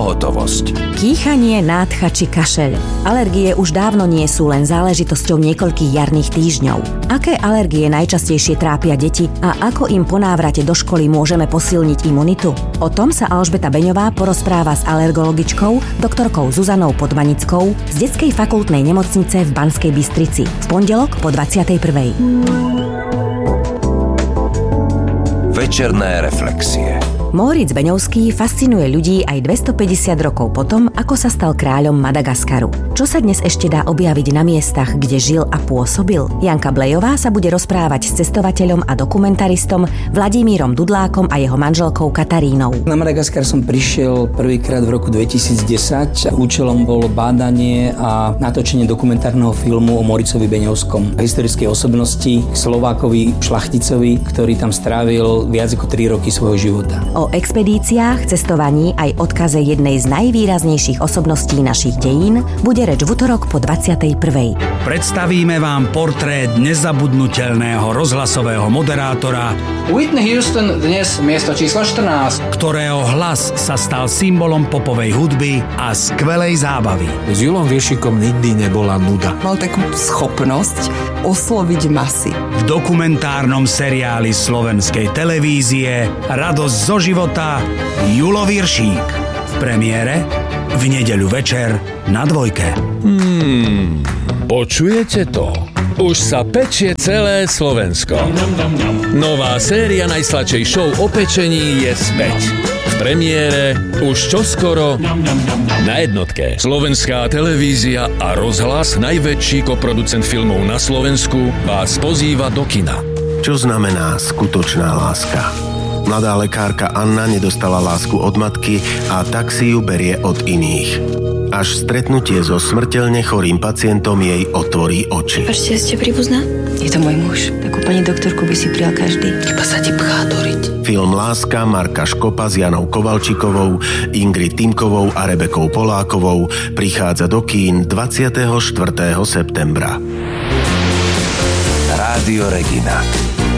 pohotovosť. Kýchanie, nádcha či kašeľ. Alergie už dávno nie sú len záležitosťou niekoľkých jarných týždňov. Aké alergie najčastejšie trápia deti a ako im po návrate do školy môžeme posilniť imunitu? O tom sa Alžbeta Beňová porozpráva s alergologičkou, doktorkou Zuzanou Podmanickou z Detskej fakultnej nemocnice v Banskej Bystrici v pondelok po 21. Večerné reflexie. Móricz Beňovský fascinuje ľudí aj 250 rokov potom, ako sa stal kráľom Madagaskaru. Čo sa dnes ešte dá objaviť na miestach, kde žil a pôsobil? Janka Blejová sa bude rozprávať s cestovateľom a dokumentaristom Vladimírom Dudlákom a jeho manželkou Katarínou. Na Madagaskar som prišiel prvýkrát v roku 2010. Účelom bolo bádanie a natočenie dokumentárneho filmu o Móricovi Beňovskom, historickej osobnosti, Slovákovi Šlachticovi, ktorý tam strávil viac ako 3 roky svojho života. O expedíciách, cestovaní aj odkaze jednej z najvýraznejších osobností našich dejín bude reč v utorok po 21. Predstavíme vám portrét nezabudnutelného rozhlasového moderátora Whitney Houston dnes miesto číslo 14, ktorého hlas sa stal symbolom popovej hudby a skvelej zábavy. S Julom Viešikom nikdy nebola nuda. Mal takú schopnosť osloviť masy. V dokumentárnom seriáli slovenskej televízie Radosť zo života Julo Viršík. V premiére v nedeľu večer na Dvojke. Počujete to? Už sa pečie celé Slovensko. Nová séria najsladšej show o pečení je späť. V premiére už čoskoro na jednotke. Slovenská televízia a rozhlas, najväčší koproducent filmov na Slovensku, vás pozýva do kina. Čo znamená skutočná láska? Mladá lekárka Anna nedostala lásku od matky a tak si ju berie od iných. Až stretnutie so smrteľne chorým pacientom jej otvorí oči. Pačte, ste príbuzná? Je to môj muž. Takú pani doktorku by si prijal každý. Iba sa ti pchá doriť. Film Láska Marka Škopa s Janou Kovalčikovou, Ingrid Týmkovou a Rebekou Polákovou prichádza do kín 24. septembra. Rádio Regina.